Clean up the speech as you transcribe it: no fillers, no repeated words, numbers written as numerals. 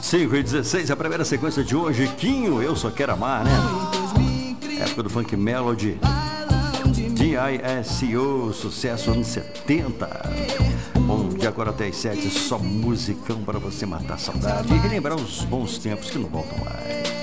5h16, a primeira sequência de hoje, Quinho, Eu Só Quero Amar, né? Época do Funk Melody, DISCO, sucesso anos 70. Bom, de agora até as 7, só musicão para você matar a saudade e relembrar os bons tempos que não voltam mais.